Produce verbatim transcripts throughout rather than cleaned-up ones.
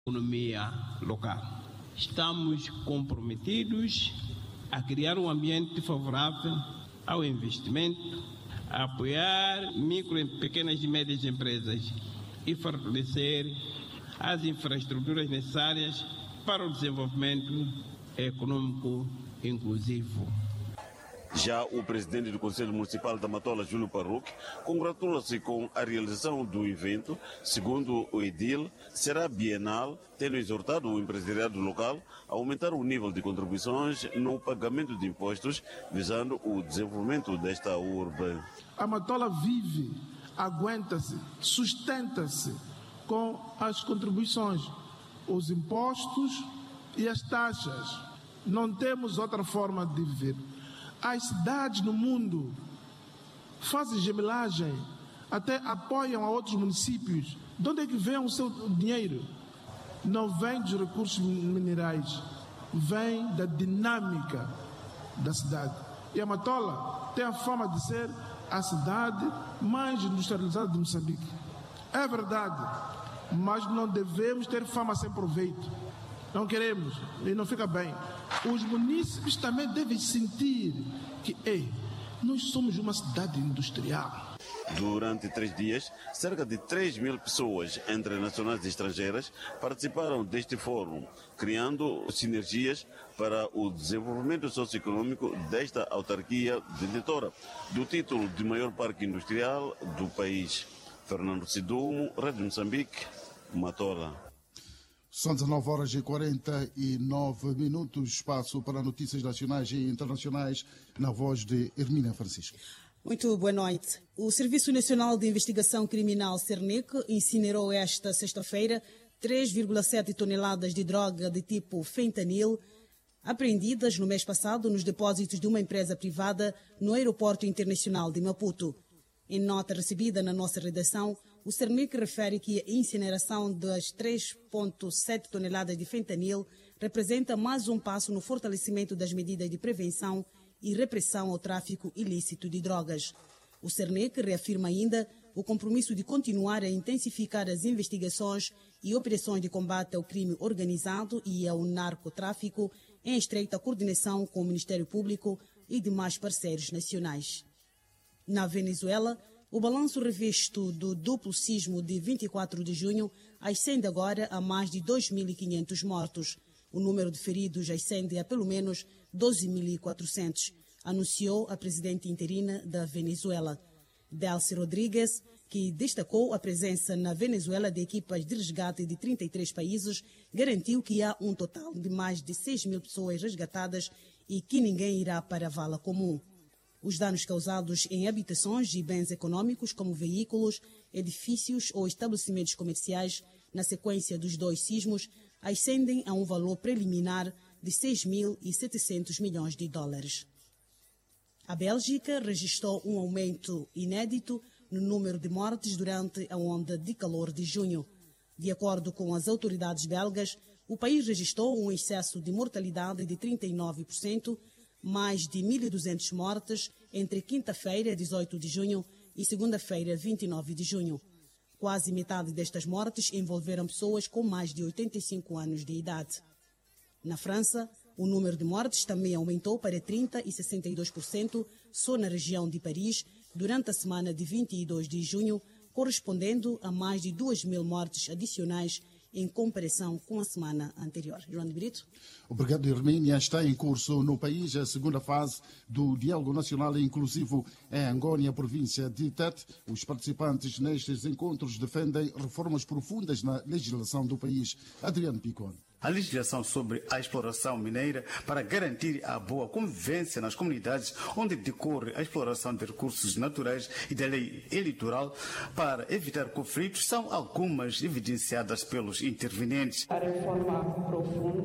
economia local. Estamos comprometidos a criar um ambiente favorável ao investimento, a apoiar micro, pequenas e médias empresas e fortalecer as infraestruturas necessárias para o desenvolvimento econômico inclusivo. Já o presidente do Conselho Municipal da Matola, Júlio Parruque, congratula-se com a realização do evento. Segundo o edil, será bienal, tendo exortado o empresariado local a aumentar o nível de contribuições no pagamento de impostos, visando o desenvolvimento desta urbe. A Matola vive, aguenta-se, sustenta-se com as contribuições, os impostos e as taxas. Não temos outra forma de viver. As cidades no mundo fazem gemelagem, até apoiam a outros municípios. De onde é que vem o seu dinheiro? Não vem dos recursos minerais, vem da dinâmica da cidade. E a Matola tem a fama de ser a cidade mais industrializada de Moçambique. É verdade, mas não devemos ter fama sem proveito. Não queremos, e não fica bem. Os munícipes também devem sentir que, ei, nós somos uma cidade industrial. Durante três dias, cerca de três mil pessoas, entre nacionais e estrangeiras, participaram deste fórum, criando sinergias para o desenvolvimento socioeconômico desta autarquia detentora do título de maior parque industrial do país. Fernando Sidumo, Rádio Moçambique, Matola. São dezenove horas e quarenta e nove minutos, espaço para notícias nacionais e internacionais, na voz de Hermínia Francisco. Muito boa noite. O Serviço Nacional de Investigação Criminal, Cernic, incinerou esta sexta-feira três vírgula sete toneladas de droga de tipo fentanil, apreendidas no mês passado nos depósitos de uma empresa privada no Aeroporto Internacional de Maputo. Em nota recebida na nossa redação, o Cernic refere que a incineração das três vírgula sete toneladas de fentanil representa mais um passo no fortalecimento das medidas de prevenção e repressão ao tráfico ilícito de drogas. O Cernic reafirma ainda o compromisso de continuar a intensificar as investigações e operações de combate ao crime organizado e ao narcotráfico em estreita coordenação com o Ministério Público e demais parceiros nacionais. Na Venezuela, o balanço revisto do duplo sismo de vinte e quatro de junho ascende agora a mais de dois mil e quinhentos mortos. O número de feridos ascende a pelo menos doze mil e quatrocentos, anunciou a presidente interina da Venezuela. Delcy Rodrigues, que destacou a presença na Venezuela de equipas de resgate de trinta e três países, garantiu que há um total de mais de seis mil pessoas resgatadas e que ninguém irá para a vala comum. Os danos causados em habitações e bens econômicos, como veículos, edifícios ou estabelecimentos comerciais, na sequência dos dois sismos, ascendem a um valor preliminar de seis mil e setecentos milhões de dólares. A Bélgica registrou um aumento inédito no número de mortes durante a onda de calor de junho. De acordo com as autoridades belgas, o país registrou um excesso de mortalidade de trinta e nove por cento, mais de mil e duzentas mortes entre quinta-feira, dezoito de junho, e segunda-feira, vinte e nove de junho. Quase metade destas mortes envolveram pessoas com mais de oitenta e cinco anos de idade. Na França, o número de mortes também aumentou para trinta e sessenta e dois por cento só na região de Paris durante a semana de vinte e dois de junho, correspondendo a mais de duas mil mortes adicionais em comparação com a semana anterior. João de Brito. Obrigado, Hermínia. Está em curso no país a segunda fase do Diálogo Nacional Inclusivo em Angônia, província de Tete. Os participantes nestes encontros defendem reformas profundas na legislação do país. Adriano Picon. A legislação sobre a exploração mineira para garantir a boa convivência nas comunidades onde decorre a exploração de recursos naturais e da lei eleitoral para evitar conflitos são algumas evidenciadas pelos intervenientes. A reforma profunda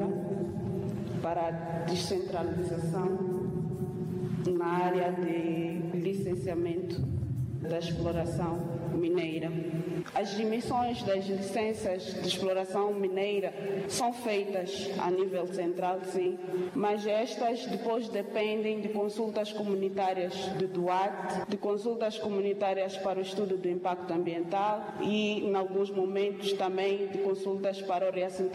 para a descentralização na área de licenciamento da exploração mineira. As emissões das licenças de exploração mineira são feitas a nível central, sim, mas estas depois dependem de consultas comunitárias de Duarte, de consultas comunitárias para o estudo do impacto ambiental e, em alguns momentos, também de consultas para o reassentamento